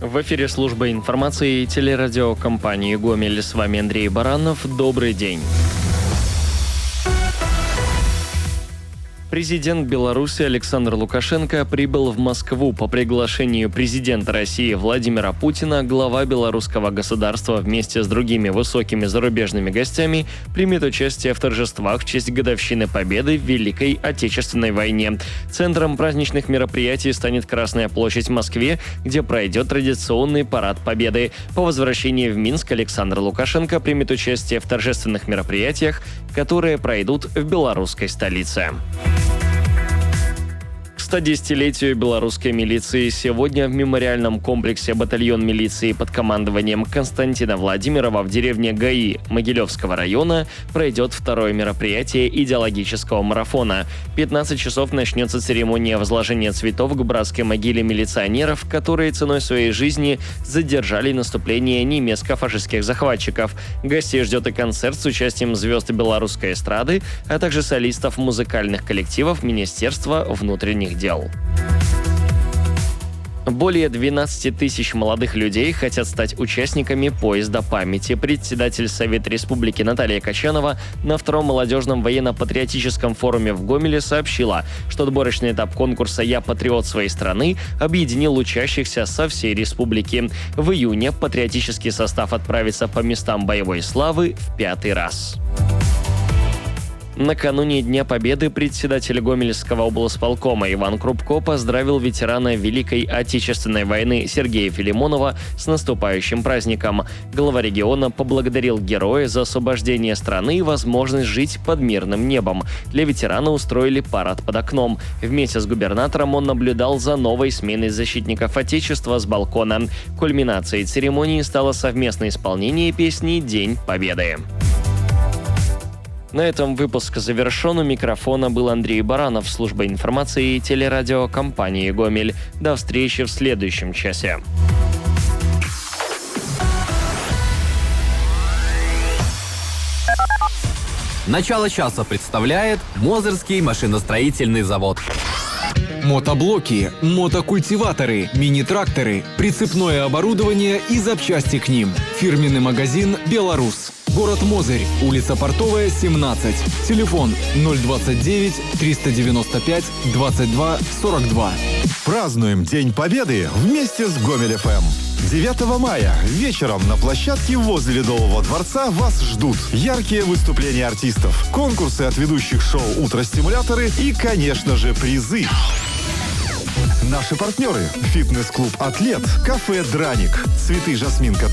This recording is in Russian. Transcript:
В эфире служба информации и телерадиокомпании «Гомель». С вами Андрей Баранов. Добрый день. Президент Беларуси Александр Лукашенко прибыл в Москву по приглашению президента России Владимира Путина. Глава белорусского государства вместе с другими высокими зарубежными гостями примет участие в торжествах в честь годовщины Победы в Великой Отечественной войне. Центром праздничных мероприятий станет Красная площадь в Москве, где пройдет традиционный парад Победы. По возвращении в Минск Александр Лукашенко примет участие в торжественных мероприятиях, которые пройдут в белорусской столице. К 110-летию белорусской милиции сегодня в мемориальном комплексе батальон милиции под командованием Константина Владимирова в деревне Гаи Могилевского района пройдет второе мероприятие идеологического марафона. В 15 часов начнется церемония возложения цветов к братской могиле милиционеров, которые ценой своей жизни задержали наступление немецко-фашистских захватчиков. Гостей ждет и концерт с участием звезд белорусской эстрады, а также солистов музыкальных коллективов Министерства внутренних дел. Более 12 тысяч молодых людей хотят стать участниками поезда памяти. Председатель Совета Республики Наталья Качанова на втором молодежном военно-патриотическом форуме в Гомеле сообщила, что отборочный этап конкурса «Я патриот своей страны» объединил учащихся со всей республики. В июне патриотический состав отправится по местам боевой славы в 5-й раз. Накануне Дня Победы председатель Гомельского облсполкома Иван Крупко поздравил ветерана Великой Отечественной войны Сергея Филимонова с наступающим праздником. Глава региона поблагодарил героя за освобождение страны и возможность жить под мирным небом. Для ветерана устроили парад под окном. Вместе с губернатором он наблюдал за новой сменой защитников Отечества с балкона. Кульминацией церемонии стало совместное исполнение песни «День Победы». На этом выпуск завершен. У микрофона был Андрей Баранов, служба информации и телерадиокомпании «Гомель». До встречи в следующем часе. Начало часа представляет Мозырский машиностроительный завод. Мотоблоки, мотокультиваторы, мини-тракторы, прицепное оборудование и запчасти к ним. Фирменный магазин «Беларус». Город Мозырь, улица Портовая, 17. Телефон 029 395 22 42. Празднуем День Победы вместе с Гомель ФМ. 9 мая вечером на площадке возле Ледового дворца вас ждут яркие выступления артистов, конкурсы от ведущих шоу «Утро-стимуляторы» и, конечно же, призы. Наши партнеры – фитнес-клуб «Атлет», кафе «Драник», цветы «Жасмин»,